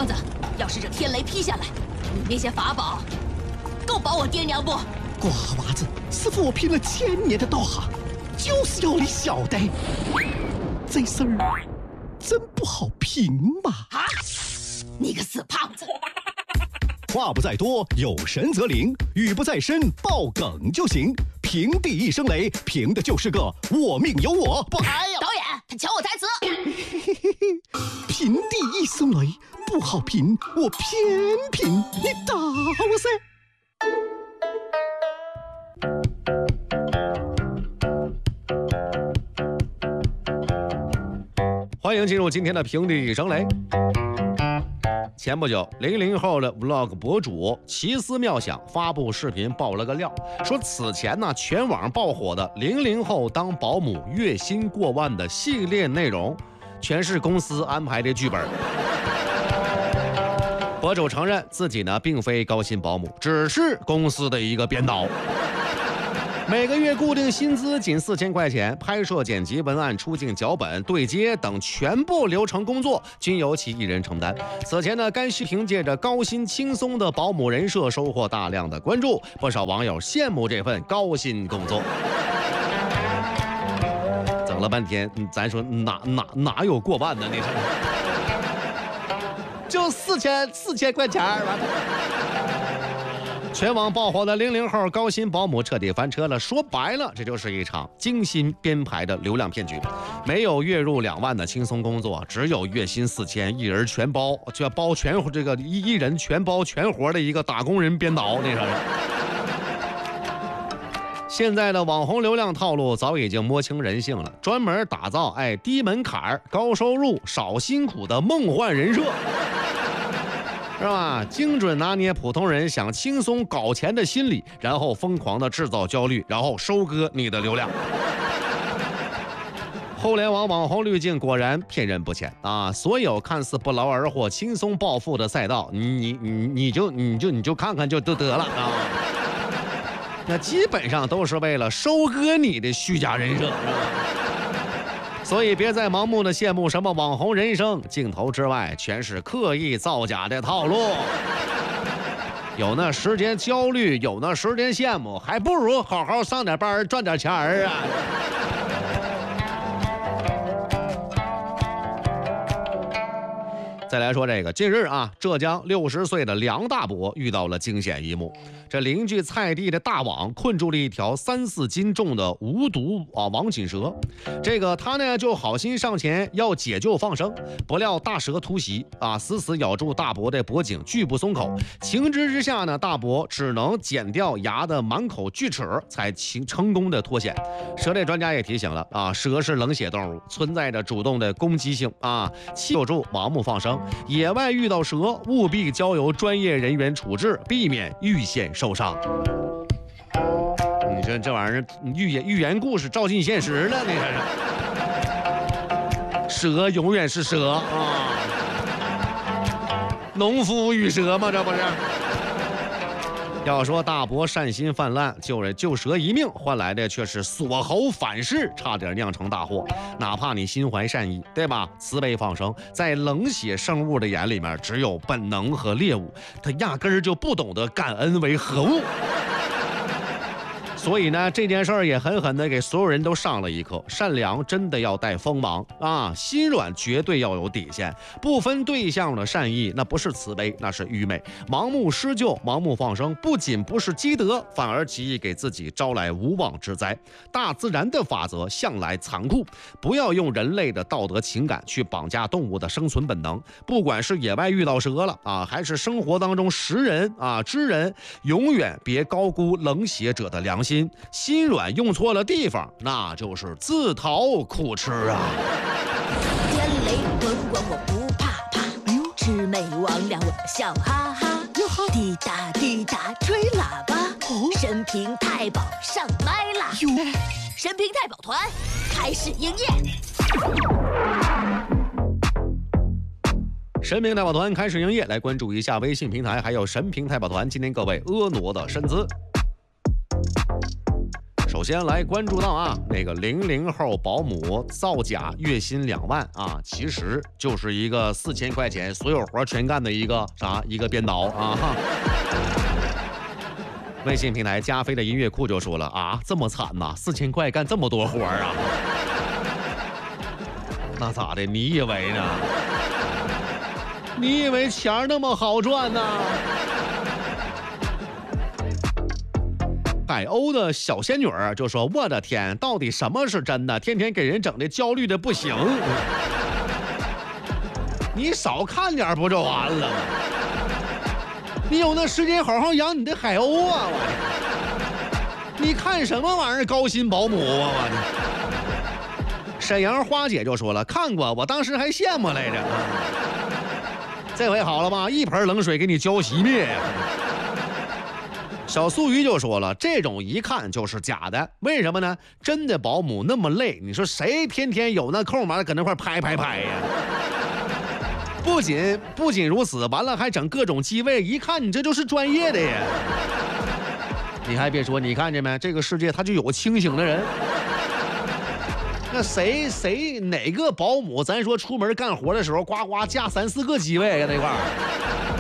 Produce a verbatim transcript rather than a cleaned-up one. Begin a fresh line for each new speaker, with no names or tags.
胖子，要是这天雷劈下来，你那些法宝够保我爹娘不？
瓜娃子，师傅我拼了千年的道行，就是要你晓得，这事儿真不好评嘛！
啊！你个死胖子！
话不在多，有神则灵；语不在深，爆梗就行。平地一声雷，凭的就是个我命由我不。
哎呀，导演，他抢我台词。
平地一声雷不好评，我偏评，你打我噻！
欢迎进入今天的平地一声雷。前不久，零零后的 vlog 博主奇思妙想发布视频爆了个料，说此前呢全网爆火的零零后当保姆月薪过万的系列内容，全是公司安排的剧本。博主承认自己呢并非高薪保姆，只是公司的一个编导。每个月固定薪资仅四千块钱，拍摄、剪辑、文案、出镜、脚本、对接等全部流程工作均由其一人承担。此前呢，该视频借着高薪轻松的保姆人设收获大量的关注，不少网友羡慕这份高薪工作。整了半天，咱说哪哪哪有过万呢？那是就四千四千块钱完。全网爆火的零零后高薪保姆彻底翻车了，说白了，这就是一场精心编排的流量骗局。没有月入两万的轻松工作，只有月薪四千，一人全包，就要包全这个一一人全包全活的一个打工人编导，那是。现在的网红流量套路早已经摸清人性了，专门打造哎低门槛、高收入、少辛苦的梦幻人设。是吧？精准拿捏普通人想轻松搞钱的心理，然后疯狂的制造焦虑，然后收割你的流量。互联网网红滤镜果然骗人不浅啊！所有看似不劳而获、轻松暴富的赛道，你你你就你就你就看看就得得了啊！那基本上都是为了收割你的虚假人设。所以别再盲目的羡慕什么网红人生，镜头之外全是刻意造假的套路。有那时间焦虑，有那时间羡慕，还不如好好上点班赚点钱儿啊。再来说这个，近日啊，浙江六十岁的梁大伯遇到了惊险一幕。这邻居菜地的大网困住了一条三四斤重的无毒啊网锦蛇，这个他呢就好心上前要解救放生，不料大蛇突袭啊，死死咬住大伯的脖颈，拒不松口。情急之下呢，大伯只能剪掉牙的满口锯齿，才成功的脱险。蛇类专家也提醒了啊，蛇是冷血动物，存在着主动的攻击性啊，切住盲目放生。野外遇到蛇，务必交由专业人员处置，避免遇险受伤。你说这玩意儿寓言寓言故事照进现实了，那是。蛇永远是蛇啊，农夫与蛇吗？这不是。要说大伯善心泛滥，救人救蛇一命，换来的却是锁喉反噬，差点酿成大祸。哪怕你心怀善意，对吧？慈悲放生，在冷血生物的眼里面，只有本能和猎物，他压根儿就不懂得感恩为何物。所以呢，这件事儿也狠狠的给所有人都上了一课：善良真的要带锋芒啊，心软绝对要有底线，不分对象的善意，那不是慈悲，那是愚昧。盲目施救、盲目放生，不仅不是积德，反而极易给自己招来无妄之灾。大自然的法则向来残酷，不要用人类的道德情感去绑架动物的生存本能。不管是野外遇到蛇了啊，还是生活当中识人啊知人，永远别高估冷血者的良心。心软用错了地方，那就是自讨苦吃啊！
天雷滚滚我不怕怕，哎呦，魑魅魍魉我笑哈哈，滴答滴答吹喇叭，哦，神平太保上麦啦！哟，神平太保团开始营业。
神平太保团开始营业，来关注一下微信平台，还有神平太保团今天各位婀娜的身姿。首首先来关注到啊，那个零零后保姆造假月薪两万啊，其实就是一个四千块钱所有活全干的一个啥一个编导啊。微信平台加菲的音乐库就说了啊，这么惨呐，四千块干这么多活啊？那咋的？你以为呢？你以为钱那么好赚呢？海鸥的小仙女儿就说：“我的天，到底什么是真的？天天给人整的焦虑的不行。你少看点不就完了吗？你有那时间好好养你的海鸥啊！我的，你看什么玩意儿高薪保姆啊！我的。”沈阳花姐就说了：“看过，我当时还羡慕来着。这回好了吧？一盆冷水给你浇熄灭呀！”小素鱼就说了，这种一看就是假的，为什么呢？真的保姆那么累，你说谁天天有那空嘛搁那块拍拍拍呀？不仅不仅如此，完了还整各种机位，一看你这就是专业的呀。你还别说，你看见没？这个世界它就有清醒的人。那谁谁哪个保姆，咱说出门干活的时候，呱呱架三四个机位呀那块儿。